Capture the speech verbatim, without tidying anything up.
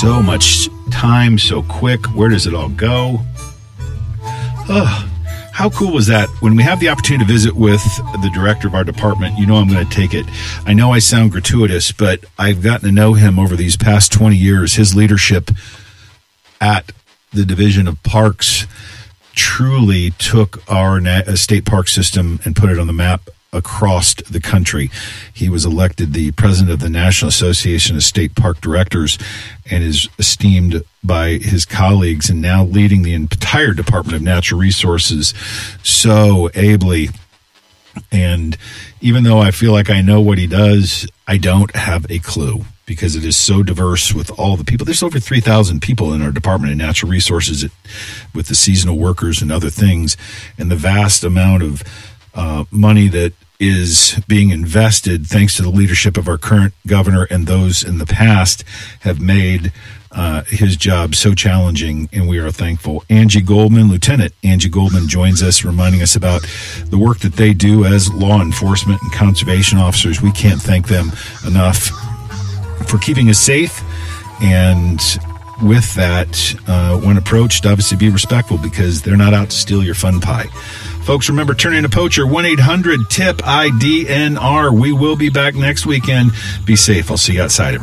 So much time, so quick. Where does it all go? Oh, how cool was that? When we have the opportunity to visit with the director of our department, you know I'm going to take it. I know I sound gratuitous, but I've gotten to know him over these past twenty years. His leadership at the Division of Parks truly took our state park system and put it on the map across the country. He was elected the president of the National Association of State Park Directors and is esteemed by his colleagues, and now leading the entire Department of Natural Resources so ably. And even though I feel like I know what he does, I don't have a clue, because it is so diverse with all the people. There's over three thousand people in our Department of Natural Resources with the seasonal workers and other things, and the vast amount of uh, money that is being invested, thanks to the leadership of our current governor and those in the past, have made uh, his job so challenging, and we are thankful. Angie Goldman, Lieutenant Angie Goldman, joins us, reminding us about the work that they do as law enforcement and conservation officers. We can't thank them enough for keeping us safe, and with that, uh, when approached, obviously be respectful, because they're not out to steal your fun pie. Folks, remember, turn in a poacher, one eight hundred tip I D N R. We will be back next weekend. Be safe. I'll see you outside, everybody.